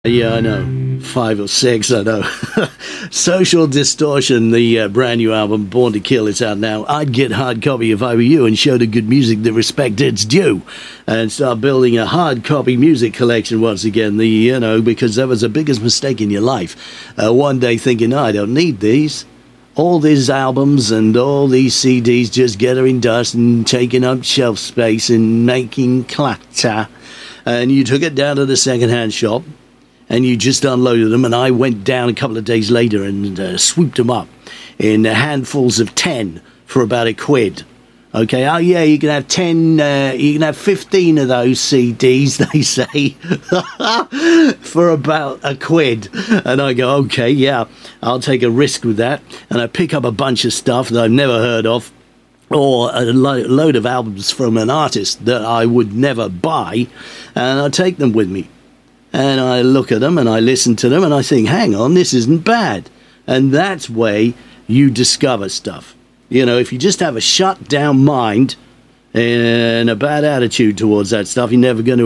Yeah, I know. 5 or 6, I know. Social Distortion, the brand new album, Born to Kill, is out now. I'd get hard copy if I were you and show the good music the respect it's due. And start building a hard copy music collection once again, because that was the biggest mistake in your life. One day thinking, I don't need these. All these albums and all these CDs just gathering dust and taking up shelf space and making clatter. And you took it down to the second-hand shop. And you just unloaded them, and I went down a couple of days later and swooped them up in handfuls of 10 for about £1. Okay, oh yeah, you can have 10, you can have 15 of those CDs, they say, for about £1. And I go, okay, yeah, I'll take a risk with that. And I pick up a bunch of stuff that I've never heard of, or a load of albums from an artist that I would never buy, and I take them with me. And I look at them and I listen to them and I think, hang on, this isn't bad. And that's where you discover stuff. You know, if you just have a shut down mind and a bad attitude towards that stuff, you're never going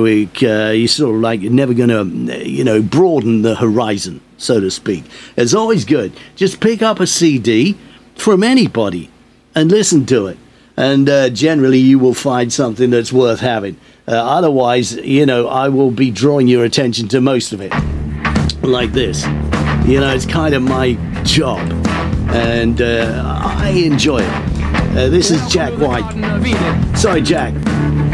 to, broaden the horizon, so to speak. It's always good. Just pick up a CD from anybody and listen to it. And generally you will find something that's worth having. Otherwise, I will be drawing your attention to most of it. Like this. It's kind of my job. And I enjoy it. This is Jack White. Sorry, Jack.